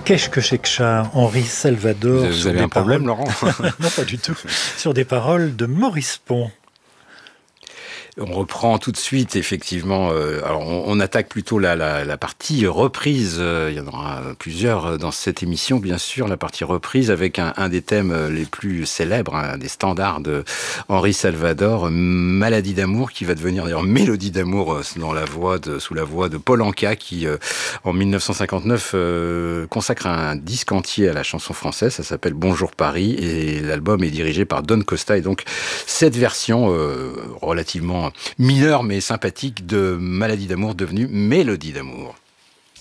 Qu'est-ce que Chekcha, Henri Salvador. Vous avez un problème, Laurent? Non, pas du tout. Sur des paroles de Maurice Pon. On reprend tout de suite, effectivement. Alors, on attaque plutôt la partie reprise. Il y en aura plusieurs dans cette émission, bien sûr. La partie reprise avec un des thèmes les plus célèbres, un des standards de Henri Salvador, Maladie d'amour, qui va devenir d'ailleurs Mélodie d'amour sous la voix de Paul Anka, qui, en 1959, consacre un disque entier à la chanson française. Ça s'appelle Bonjour Paris, et l'album est dirigé par Don Costa. Et donc, cette version relativement mineure mais sympathique de Maladie d'amour devenue Mélodie d'amour.